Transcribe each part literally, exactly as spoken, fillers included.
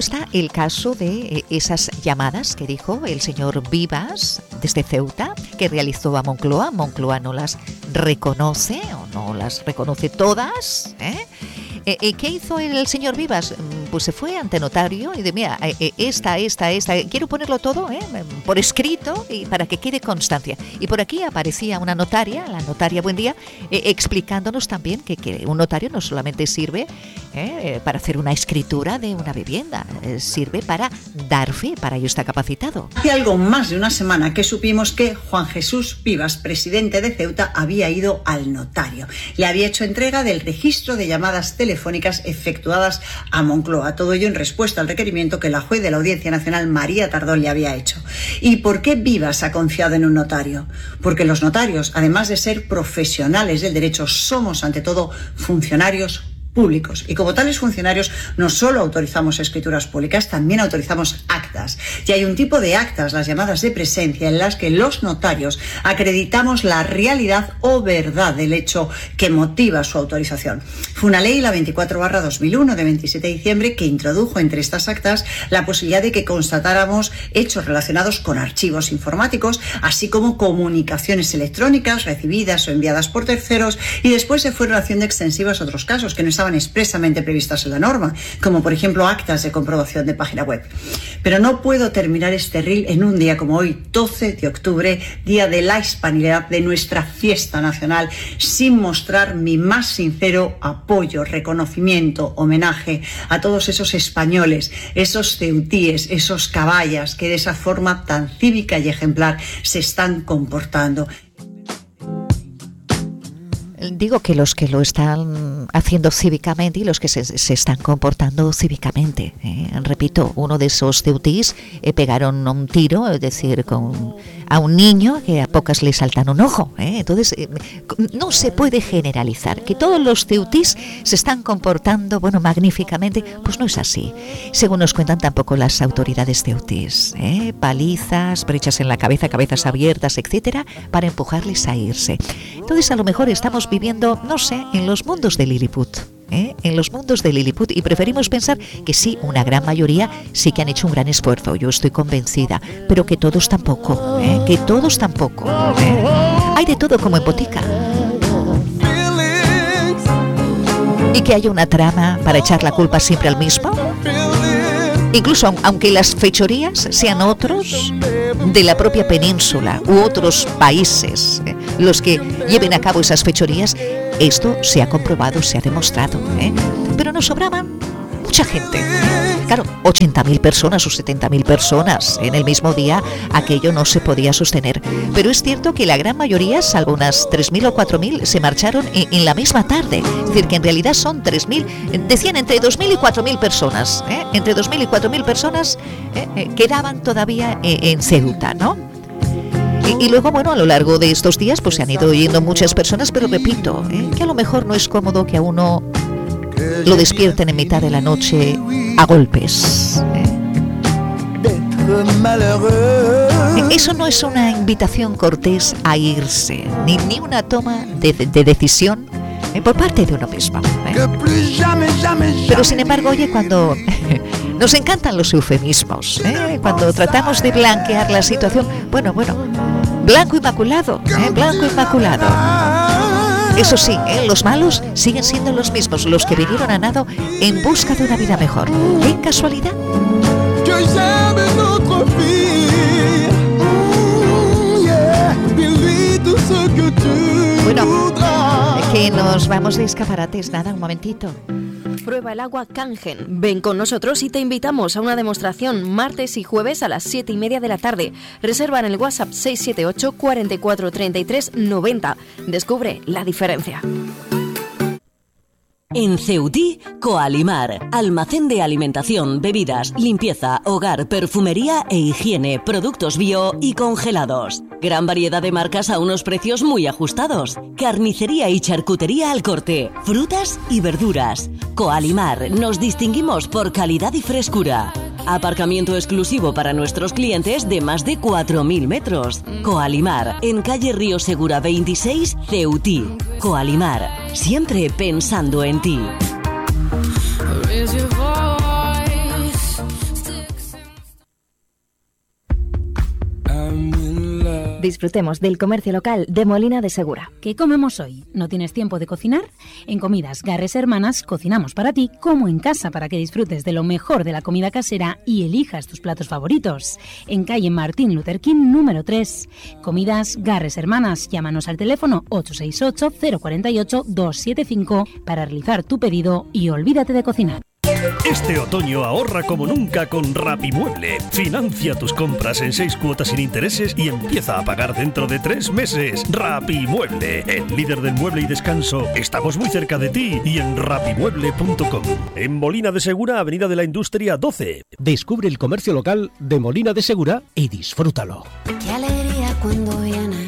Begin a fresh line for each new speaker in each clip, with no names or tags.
está el caso de esas llamadas que dijo el señor Vivas desde Ceuta, que realizó a Moncloa. Moncloa no las reconoce o no las reconoce todas, ¿eh? Eh, ¿Qué hizo el señor Vivas? Pues se fue ante notario y de mira, eh, esta, esta, esta, quiero ponerlo todo ¿eh? por escrito y para que quede constancia. Y por aquí aparecía una notaria, la notaria Buen Día, eh, explicándonos también que, que un notario no solamente sirve eh, para hacer una escritura de una vivienda, eh, sirve para dar fe, para ello está capacitado.
Hace algo más de una semana que supimos que Juan Jesús Vivas, presidente de Ceuta, había ido al notario. Le había hecho entrega del registro de llamadas telefónicas telefónicas efectuadas a Moncloa. Todo ello en respuesta al requerimiento que la juez de la Audiencia Nacional, María Tardón, le había hecho. ¿Y por qué Vivas ha confiado en un notario? Porque los notarios, además de ser profesionales del derecho, somos ante todo funcionarios públicos. Y como tales funcionarios no solo autorizamos escrituras públicas, también autorizamos actas. Y hay un tipo de actas, las llamadas de presencia, en las que los notarios acreditamos la realidad o verdad del hecho que motiva su autorización. Fue una ley, la veinticuatro barra dos mil uno, de veintisiete de diciembre, que introdujo entre estas actas la posibilidad de que constatáramos hechos relacionados con archivos informáticos, así como comunicaciones electrónicas recibidas o enviadas por terceros, y después se fueron haciendo extensivas otros casos que no estaban expresamente previstas en la norma, como por ejemplo actas de comprobación de página web. Pero no puedo terminar este reel en un día como hoy, doce de octubre, día de la hispanidad, de nuestra fiesta nacional, sin mostrar mi más sincero apoyo, reconocimiento, homenaje a todos esos españoles, esos ceutíes, esos caballas que de esa forma tan cívica y ejemplar se están comportando.
Digo que los que lo están haciendo cívicamente y los que se, se están comportando cívicamente. ¿eh? Repito, uno de esos ceutís eh, pegaron un tiro, es decir, con, a un niño que a pocas le saltan un ojo. ¿eh? Entonces, eh, no se puede generalizar. Que todos los ceutís se están comportando, bueno, magníficamente, pues no es así. Según nos cuentan tampoco las autoridades ceutís. ¿eh? Palizas, brechas en la cabeza, cabezas abiertas, etcétera, para empujarles a irse. Entonces, a lo mejor estamos viviendo, no sé, en los mundos de Lilliput, ¿eh? en los mundos de Lilliput, y preferimos pensar que sí, una gran mayoría sí que han hecho un gran esfuerzo, yo estoy convencida, pero que todos tampoco, ¿eh? que todos tampoco. ¿eh? Hay de todo como en botica. Y que haya una trama para echar la culpa siempre al mismo. Incluso aunque las fechorías sean otros de la propia península u otros países eh, los que lleven a cabo esas fechorías, esto se ha comprobado, se ha demostrado. ¿eh? Pero nos sobraban mucha gente. Claro, ochenta mil personas o setenta mil personas en el mismo día, aquello no se podía sostener. Pero es cierto que la gran mayoría, salvo unas tres mil o cuatro mil, se marcharon en, en la misma tarde. Es decir, que en realidad son tres mil, decían entre dos mil y cuatro mil personas. ¿eh? Entre dos mil y cuatro mil personas eh, eh, quedaban todavía eh, en Ceuta, ¿no? Y, y luego, bueno, a lo largo de estos días pues se han ido yendo muchas personas, pero repito, ¿eh? que a lo mejor no es cómodo que a uno lo despierten en mitad de la noche a golpes. ¿eh? Eso no es una invitación cortés a irse, ni, ni una toma de, de, de decisión eh, por parte de uno mismo. ¿eh? Pero sin embargo, oye, cuando nos encantan los eufemismos, ¿eh? cuando tratamos de blanquear la situación, bueno, bueno, blanco inmaculado, ¿eh? blanco inmaculado. Eso sí, ¿eh? los malos siguen siendo los mismos, los que vinieron a nado en busca de una vida mejor. ¿Qué casualidad? Bueno, que nos vamos de escaparates, nada, un momentito.
Prueba el agua Kangen. Ven con nosotros y te invitamos a una demostración martes y jueves a las siete y media de la tarde. Reserva en el WhatsApp seis siete ocho, cuatro cuatro, treinta y tres, noventa. Descubre la diferencia.
En Ceutí, Coalimar, almacén de alimentación, bebidas, limpieza, hogar, perfumería e higiene, productos bio y congelados. Gran variedad de marcas a unos precios muy ajustados. Carnicería y charcutería al corte, frutas y verduras. Coalimar, nos distinguimos por calidad y frescura. Aparcamiento exclusivo para nuestros clientes de más de cuatro mil metros. Coalimar, en calle Río Segura veintiséis, Ceutí. Coalimar, siempre pensando en ti.
Disfrutemos del comercio local de Molina de Segura.
¿Qué comemos hoy? ¿No tienes tiempo de cocinar? En Comidas Garres Hermanas cocinamos para ti como en casa para que disfrutes de lo mejor de la comida casera y elijas tus platos favoritos. En calle Martín Luther King número tres. Comidas Garres Hermanas. Llámanos al teléfono ocho seis ocho, cero cuatro ocho, dos siete cinco para realizar tu pedido y olvídate de cocinar.
Este otoño ahorra como nunca con Rapimueble. Financia tus compras en seis cuotas sin intereses y empieza a pagar dentro de tres meses. Rapimueble, el líder del mueble y descanso. Estamos muy cerca de ti y en rapimueble punto com. En Molina de Segura, Avenida de la Industria doce.
Descubre el comercio local de Molina de Segura y disfrútalo.
Qué alegría cuando vienes.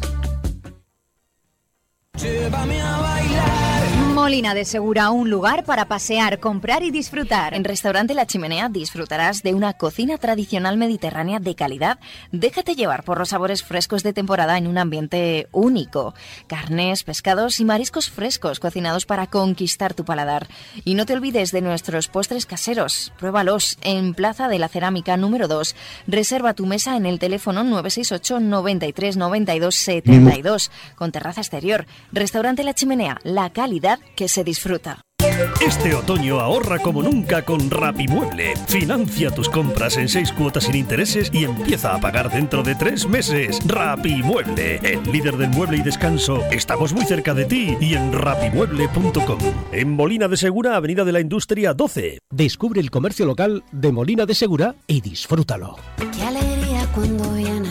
Llévame a bailar. Molina de Segura, un lugar para pasear, comprar y disfrutar.
En Restaurante La Chimenea disfrutarás de una cocina tradicional mediterránea de calidad. Déjate llevar por los sabores frescos de temporada en un ambiente único. Carnes, pescados y mariscos frescos cocinados para conquistar tu paladar. Y no te olvides de nuestros postres caseros. Pruébalos en Plaza de la Cerámica número dos. Reserva tu mesa en el teléfono nueve seis ocho, noventa y tres, noventa y dos, setenta y dos con terraza exterior. Restaurante La Chimenea, la calidad que se disfruta.
Este otoño ahorra como nunca con Rapimueble. Financia tus compras en seis cuotas sin intereses y empieza a pagar dentro de tres meses. Rapimueble, el líder del mueble y descanso. Estamos muy cerca de ti y en rapimueble punto com. En Molina de Segura, Avenida de la Industria doce.
Descubre el comercio local de Molina de Segura y disfrútalo.
Qué alegría cuando vienes.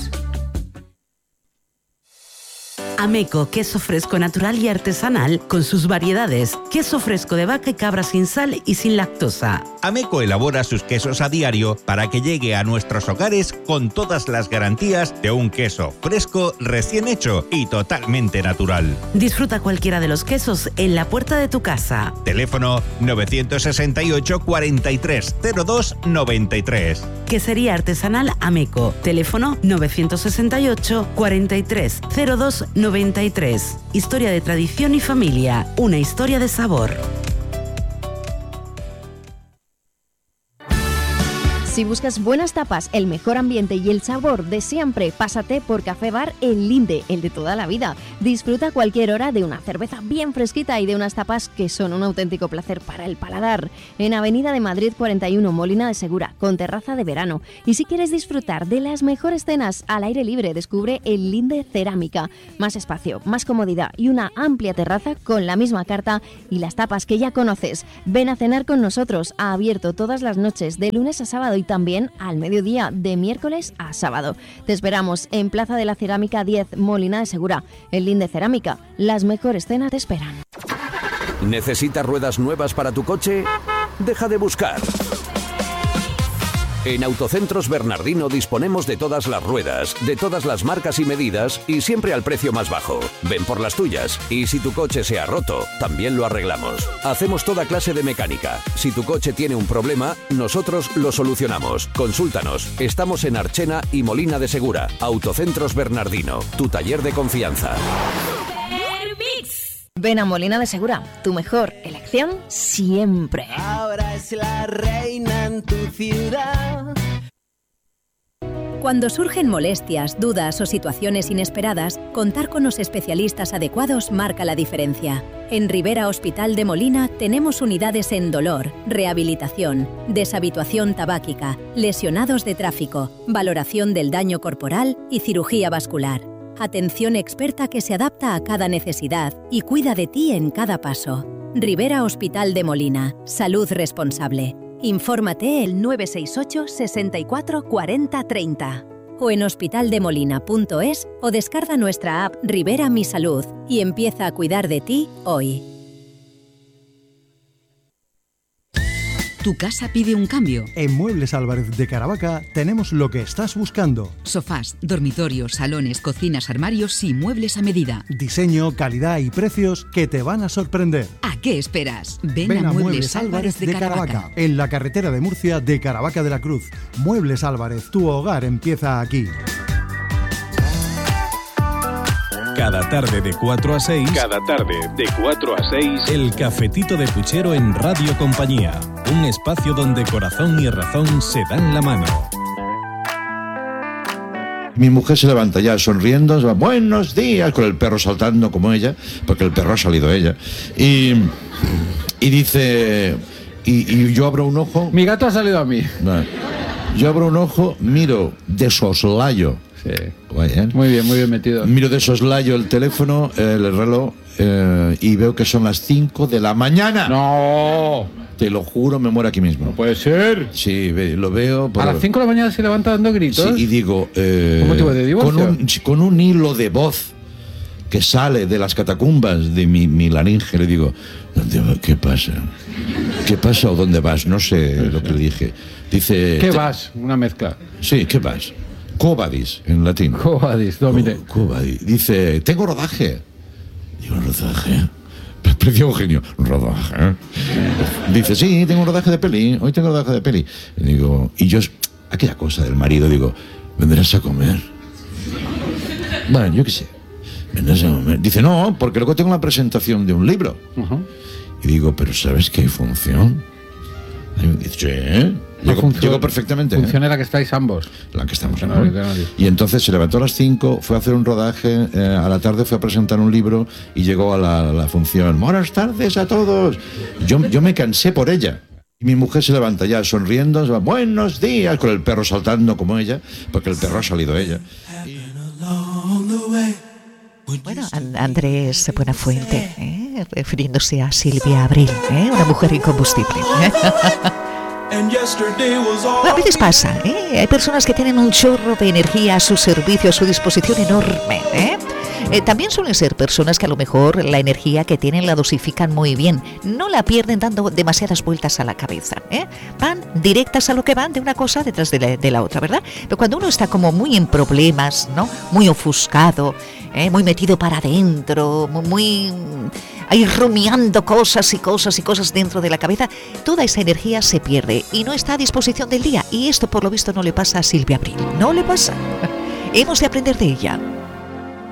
Ameco, queso fresco natural y artesanal con sus variedades. Queso fresco de vaca y cabra sin sal y sin lactosa.
Ameco elabora sus quesos a diario para que llegue a nuestros hogares con todas las garantías de un queso fresco, recién hecho y totalmente natural.
Disfruta cualquiera de los quesos en la puerta de tu casa.
Teléfono nueve seis ocho, cuarenta y tres, cero dos, noventa y tres.
Quesería artesanal Ameco. Teléfono nueve seis ocho, cuarenta y tres, cero dos, noventa y tres. Historia de tradición y familia. Una historia de sabor.
Si buscas buenas tapas, el mejor ambiente y el sabor de siempre, pásate por Café Bar El Linde, el de toda la vida. Disfruta a cualquier hora de una cerveza bien fresquita y de unas tapas que son un auténtico placer para el paladar. En Avenida de Madrid cuarenta y uno, Molina de Segura, con terraza de verano. Y si quieres disfrutar de las mejores cenas al aire libre, descubre El Linde Cerámica. Más espacio, más comodidad y una amplia terraza con la misma carta y las tapas que ya conoces. Ven a cenar con nosotros, ha abierto todas las noches de lunes a sábado y también al mediodía de miércoles a sábado. Te esperamos en Plaza de la Cerámica diez, Molina de Segura. El Linde Cerámica, las mejores cenas te esperan.
¿Necesitas ruedas nuevas para tu coche? Deja de buscar. En Autocentros Bernardino disponemos de todas las ruedas, de todas las marcas y medidas y siempre al precio más bajo. Ven por las tuyas y si tu coche se ha roto, también lo arreglamos. Hacemos toda clase de mecánica. Si tu coche tiene un problema, nosotros lo solucionamos. Consúltanos. Estamos en Archena y Molina de Segura. Autocentros Bernardino, tu taller de confianza.
Ven a Molina de Segura, tu mejor elección siempre.
Ahora es la reina en tu ciudad.
Cuando surgen molestias, dudas o situaciones inesperadas, contar con los especialistas adecuados marca la diferencia. En Rivera Hospital de Molina tenemos unidades en dolor, rehabilitación, deshabituación tabáquica, lesionados de tráfico, valoración del daño corporal y cirugía vascular. Atención experta que se adapta a cada necesidad y cuida de ti en cada paso. Rivera Hospital de Molina. Salud responsable. Infórmate el nueve seis ocho, sesenta y cuatro, cuarenta, treinta o en hospitaldemolina punto es o descarga nuestra app Rivera Mi Salud y empieza a cuidar de ti hoy.
Tu casa pide un cambio.
En Muebles Álvarez de Caravaca tenemos lo que estás buscando.
Sofás, dormitorios, salones, cocinas, armarios y muebles a medida.
Diseño, calidad y precios que te van a sorprender.
¿A qué esperas?
Ven, Ven a, a Muebles, Muebles Álvarez de, de Caravaca. Caravaca. En la carretera de Murcia de Caravaca de la Cruz. Muebles Álvarez, tu hogar empieza aquí.
Cada tarde de cuatro a seis.
Cada tarde de cuatro a seis.
El cafetito de puchero en Radio Compañía. Un espacio donde corazón y razón se dan la mano.
Mi mujer se levanta ya sonriendo, va, buenos días, con el perro saltando como ella, porque el perro ha salido ella. Y, y dice, y, y yo abro un ojo.
Mi gato ha salido a mí.
No, yo abro un ojo, miro de soslayo.
Sí. Bien. Muy bien, muy bien metido.
Miro de soslayo el teléfono, el reloj, eh, y veo que son las cinco de la mañana.
¡No!
Te lo juro, me muero aquí mismo.
No puede ser.
Sí, lo veo.
Pero... ¿A las cinco de la mañana se levanta dando gritos?
Sí, y digo... Eh,
¿Cómo motivo de divorcio?
Con un, con un hilo de voz que sale de las catacumbas de mi, mi laringe, le digo, ¿qué pasa? ¿Qué pasa o dónde vas? No sé lo que le dije. Dice...
¿Qué vas? Una mezcla.
Sí, ¿qué vas? Covadis, en latín.
Covadis, domine.
Co Covadis. Dice, tengo rodaje. Digo, ¿rodaje? Precio Eugenio, rodaje. Dice, sí, tengo un rodaje de peli, hoy tengo rodaje de peli. Y digo, y yo, aquella cosa del marido, digo, ¿vendrás a comer? Bueno, yo qué sé, ¿vendrás a comer? Dice, no, porque luego tengo la presentación de un libro. Uh-huh. Y digo, ¿pero sabes que hay función? Y me dice, ¿eh? Llegó, llegó perfectamente.
Función
¿eh?
en la que estáis ambos.
La que estamos ambos. No, no, y entonces se levantó a las cinco, fue a hacer un rodaje, eh, a la tarde fue a presentar un libro y llegó a la, a la función. Buenas tardes a todos. Yo, yo me cansé por ella. Y mi mujer se levanta ya sonriendo, va, buenos días, con el perro saltando como ella, porque el perro ha salido ella. Y...
Bueno, Andrés Buenafuente, ¿eh? refiriéndose a Silvia Abril, ¿eh? una mujer incombustible. Bueno, a veces pasa, ¿eh? hay personas que tienen un chorro de energía a su servicio, a su disposición enorme. ¿eh? Eh, también suelen ser personas que a lo mejor la energía que tienen la dosifican muy bien, no la pierden dando demasiadas vueltas a la cabeza. ¿eh? Van directas a lo que van, de una cosa detrás de la, de la otra, ¿verdad? Pero cuando uno está como muy en problemas, ¿no? muy ofuscado, ¿eh? muy metido para adentro, muy... muy ahí rumiando cosas y cosas y cosas dentro de la cabeza, toda esa energía se pierde y no está a disposición del día. Y esto por lo visto no le pasa a Silvia Abril, no le pasa. Hemos de aprender de ella.